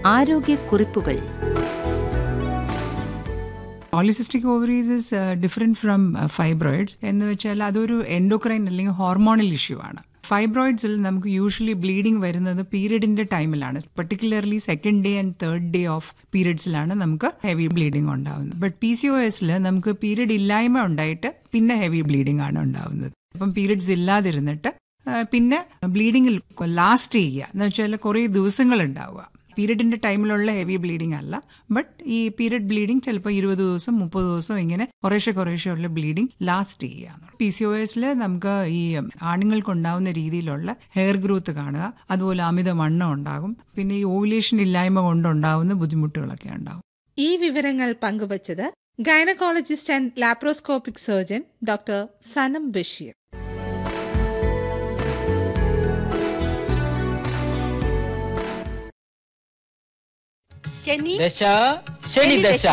ആരോഗ്യക്കുറിപ്പുകൾ. Polycystic ovaries is different from fibroids എന്ന് വെച്ചാൽ അതൊരു എൻഡോക്രൈൻ അല്ലെങ്കിൽ ഹോർമോണൽ ഇഷ്യൂ ആണ്. ഫൈബ്രോയിഡ്സിൽ നമുക്ക് യൂഷ്വലി ബ്ലീഡിംഗ് വരുന്നത് പീരിയഡിന്റെ ടൈമിലാണ്. Particularly second day and third day of പീരിയഡ്സിലാണ് നമുക്ക് ഹെവി ബ്ലീഡിംഗ് ഉണ്ടാവുന്നത്. ബട്ട് PCOSൽ നമുക്ക് പീരിയഡ് ഇല്ലായ്മ ഉണ്ടായിട്ട് പിന്നെ ഹെവി ബ്ലീഡിംഗ് ആണ് ഉണ്ടാവുന്നത്. അപ്പം പീരിയഡ്സ് ഇല്ലാതിരുന്നിട്ട് പിന്നെ ബ്ലീഡിംഗ് ലാസ്റ്റ് ചെയ്യുക എന്ന് വെച്ചാൽ കുറേ ദിവസങ്ങൾ ഉണ്ടാവുക. പീരിയഡിന്റെ ടൈമിലുള്ള ഹെവി ബ്ലീഡിംഗ് അല്ല, ബട്ട് ഈ പീരിയഡ് ബ്ലീഡിംഗ് ചിലപ്പോൾ 20 ദിവസം 30 ദിവസം ഇങ്ങനെ കുറേശ്ശെ ഉള്ള ബ്ലീഡിംഗ് ലാസ്റ്റ് ചെയ്യുക. PCOSൽ നമുക്ക് ഈ ആണുങ്ങൾക്ക് ഉണ്ടാവുന്ന രീതിയിലുള്ള ഹെയർ ഗ്രോത്ത് കാണുക, അതുപോലെ അമിതവണ്ണം ഉണ്ടാകും, പിന്നെ ഈ ഓവുലേഷൻ ഇല്ലായ്മ കൊണ്ടുണ്ടാവുന്ന ബുദ്ധിമുട്ടുകളൊക്കെ ഉണ്ടാകും. ഈ വിവരങ്ങൾ പങ്കുവച്ചത് gynaecologist and laparoscopic surgeon doctor സനം ബഷീർ. ശനി ദശ.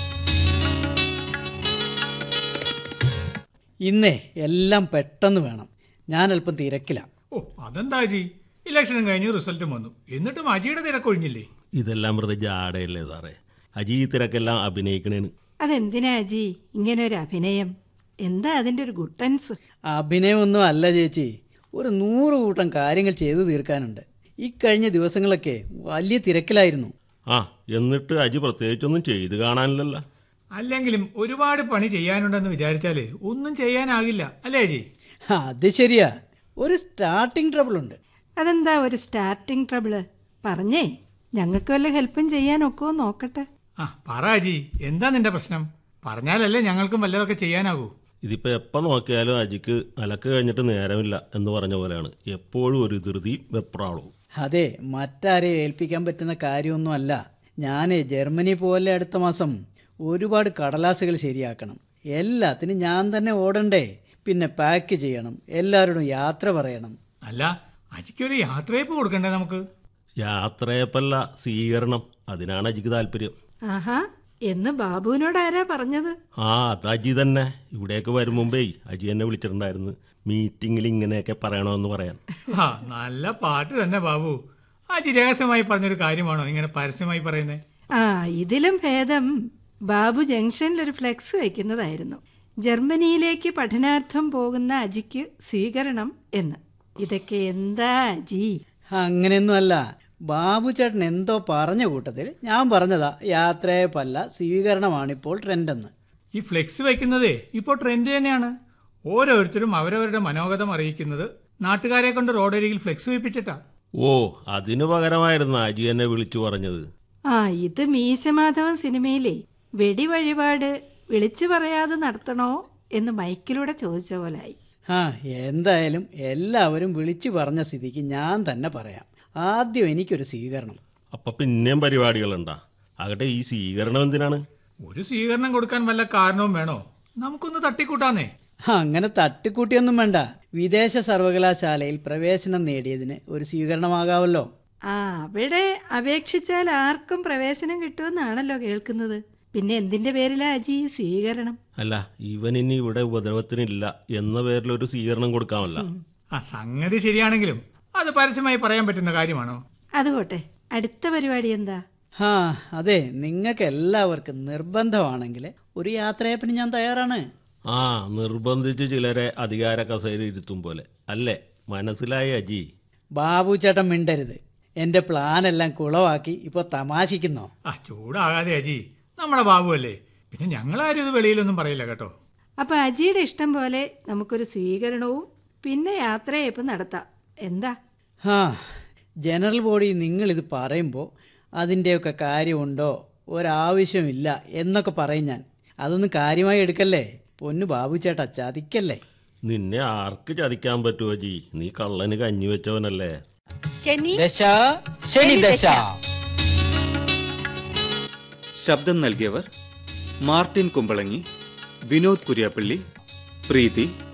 ഇന്നേ എല്ലാം പെട്ടെന്ന് വേണം. ഞാൻ അല്പം തിരക്കില്ല. അതെന്താ അജി, ഇലക്ഷനും കഴിഞ്ഞ് റിസൾട്ടും വന്നു, എന്നിട്ടും അജിയുടെ തിരക്കൊഴിഞ്ഞില്ലേ? ഇതെല്ലാം വെറുതെ ജാടയല്ലേ സാറേ. അജി ഈ തിരക്കെല്ലാം അഭിനയിക്കണേന്. അതെന്തിനാ അജി ഇങ്ങനെ ഒരു അഭിനയം? എന്താ അതിന്റെ ഒരു ഗുട്ടൻസ്? അഭിനയമൊന്നും അല്ല ചേച്ചി, ഒരു 100 കൂട്ടം കാര്യങ്ങൾ ചെയ്തു തീർക്കാനുണ്ട്. ഈ കഴിഞ്ഞ ദിവസങ്ങളൊക്കെ വലിയ തിരക്കിലായിരുന്നു. എന്നിട്ട് അജി പ്രത്യേകിച്ചൊന്നും ചെയ്ത് കാണാനില്ലല്ലോ. അല്ലെങ്കിലും ഒരുപാട് പണി ചെയ്യാനുണ്ടെന്ന് വിചാരിച്ചാലേ ഒന്നും ചെയ്യാനാകില്ല, അല്ലേ അജി? അത് ശരിയാ, ഒരു സ്റ്റാർട്ടിംഗ് ട്രബിൾ ഉണ്ട്. അതെന്താ ഒരു സ്റ്റാർട്ടിംഗ് ട്രബിള്? പറഞ്ഞേ, ഞങ്ങൾക്ക് വല്ല ഹെൽപ്പും ചെയ്യാനൊക്കെ നോക്കട്ടെ. പറ അജി, എന്താ നിന്റെ പ്രശ്നം? പറഞ്ഞാലല്ലേ ഞങ്ങൾക്കും വല്ലതൊക്കെ ചെയ്യാനാകൂ. ഇതിപ്പോ എപ്പോൾ നോക്കിയാലും അജിക്ക് അലക്ക് കഴിഞ്ഞിട്ട് നേരമില്ല എന്ന് പറഞ്ഞ പോലെയാണ്. എപ്പോഴും ഒരു ധൃതിയും വെപ്രാളവും. അതെ, മറ്റാരെയും ഏൽപ്പിക്കാൻ പറ്റുന്ന കാര്യമൊന്നും അല്ല. ഞാൻ ജർമ്മനി പോലെ അടുത്ത മാസം ഒരുപാട് കടലാസുകൾ ശരിയാക്കണം. എല്ലാത്തിനും ഞാൻ തന്നെ ഓടണ്ടേ? പിന്നെ പാക്ക് ചെയ്യണം, എല്ലാവരോടും യാത്ര പറയണം. അല്ല, അജിക്കൊരു യാത്രയപ്പ് കൊടുക്കണ്ടേ നമുക്ക്? യാത്രയപ്പല്ല, സ്വീകരണം. അതിനാണ് അജിക്ക് താല്പര്യം. ആഹാ, എന്ന് ബാബുവിനോട് ആരാ പറഞ്ഞത്? അത് അജി തന്നെ. ഇവിടേക്ക് വരും മുമ്പേ അജി എന്നെ വിളിച്ചിട്ടുണ്ടായിരുന്നു, മീറ്റിംഗിൽ ഇങ്ങനെയൊക്കെ പറയണമെന്ന് പറയാൻ. നല്ല പാട്ട് തന്നെ ബാബു. അജി രഹസ്യമായി പറഞ്ഞൊരു കാര്യമാണോ ഇങ്ങനെ പരസ്യമായി പറയുന്നത്? ഇതിലും ഭേദം ബാബു ജംഗ്ഷനിൽ ഒരു ഫ്ലെക്സ് വയ്ക്കുന്നതായിരുന്നു. ജർമ്മനിയിലേക്ക് പഠനാർത്ഥം പോകുന്ന അജിക്ക് സ്വീകരണം എന്ന്. ഇതൊക്കെ എന്താ അജി? അങ്ങനെയൊന്നും അല്ല, ബാബു ചേട്ടൻ എന്തോ പറഞ്ഞ കൂട്ടത്തിൽ ഞാൻ പറഞ്ഞതാ. യാത്രയപ്പല്ല, സ്വീകരണമാണിപ്പോൾ ട്രെൻഡെന്ന്. ഈ ഫ്ലെക്സ് വയ്ക്കുന്നതേ ഇപ്പോൾ ട്രെൻഡ് തന്നെയാണ്. ഓരോരുത്തരും അവരവരുടെ മനോഗതം അറിയിക്കുന്നത് നാട്ടുകാരെ കൊണ്ട് റോഡരികിൽ ഫ്ലെക്സ് വയ്പ്പിച്ചിട്ടാ. അതിനു പകരമായിരുന്നു അജി എന്നെ വിളിച്ചു പറഞ്ഞത്. ഇത് മീശമാധവൻ സിനിമയിലെ വെടി വഴിപാട് വിളിച്ചു പറയാതെ നടത്തണോ എന്ന് മൈക്കിലൂടെ ചോദിച്ച പോലായി. എന്തായാലും എല്ലാവരും വിളിച്ചു പറഞ്ഞ സ്ഥിതിക്ക് ഞാൻ തന്നെ പറയാം. ആദ്യം എനിക്കൊരു സ്വീകരണം. അപ്പൊ പിന്നെയും പരിപാടികളുണ്ടാ? ആകട്ടെ, ഈ സ്വീകരണം എന്തിനാണ്? ഒരു സ്വീകരണം കൊടുക്കാൻ വല്ല കാരണവും വേണോ? നമുക്കൊന്ന് തട്ടിക്കൂട്ടാന്നേ. അങ്ങനെ തട്ടിക്കൂട്ടിയൊന്നും വേണ്ട. വിദേശ സർവകലാശാലയിൽ പ്രവേശനം നേടിയതിന് ഒരു സ്വീകരണമാകാമല്ലോ. അവിടെ അപേക്ഷിച്ചാൽ ആർക്കും പ്രവേശനം കിട്ടുമെന്നാണല്ലോ കേൾക്കുന്നത്. പിന്നെ എന്തിന്റെ പേരിലാ അജി സ്വീകരണം? അല്ല, ഇവൻ ഇനി ഇവിടെ ഉപദ്രവത്തിനില്ല എന്ന പേരിലൊരു സ്വീകരണം കൊടുക്കാമല്ല. സംഗതി ശരിയാണെങ്കിലും അത് പരസ്യമായി പറയാൻ പറ്റുന്ന കാര്യമാണോ? അതുകൊട്ടെ, അടുത്ത പരിപാടി എന്താ? അതെ, നിങ്ങൾക്ക് എല്ലാവർക്കും നിർബന്ധമാണെങ്കിൽ ഒരു യാത്രയപ്പിന് ഞാൻ തയ്യാറാണ്. നിർബന്ധിച്ച് ചിലരെ അധികാര കസേര ഇരുത്തും പോലെ അല്ലേ? മനസ്സിലായി അജി? ബാബു ചേട്ടൻ മിണ്ടരുത്. എന്റെ പ്ലാൻ എല്ലാം കുളവാക്കി ഇപ്പൊ തമാശിക്കുന്നോ? ചൂടാകാതെ അജി, നമ്മുടെ ബാബു അല്ലേ. പിന്നെ ഞങ്ങളാരും ഇത് വെളിയിലൊന്നും പറയില്ല കേട്ടോ. അപ്പൊ അജിയുടെ ഇഷ്ടം പോലെ നമുക്കൊരു സ്വീകരണവും പിന്നെ യാത്രയപ്പ് നടത്താം. എന്താ? ജനറൽ ബോഡി നിങ്ങളിത് പറയുമ്പോൾ അതിൻ്റെയൊക്കെ കാര്യമുണ്ടോ, ഒരാവശ്യമില്ല എന്നൊക്കെ പറയും ഞാൻ. അതൊന്നും കാര്യമായി എടുക്കല്ലേ പൊന്നു ബാബു ചേട്ടാ, ചതിക്കല്ലേ. നിന്നെ ആർക്ക് ചതിക്കാൻ പറ്റുമോ ജി? നീ കള്ളന് കഞ്ഞി വെച്ചവനല്ലേ. ശനി ദശ. ശബ്ദം നൽകിയവർ മാർട്ടിൻ കുമ്പളങ്ങി, വിനോദ് കുര്യാപ്പള്ളി, പ്രീതി,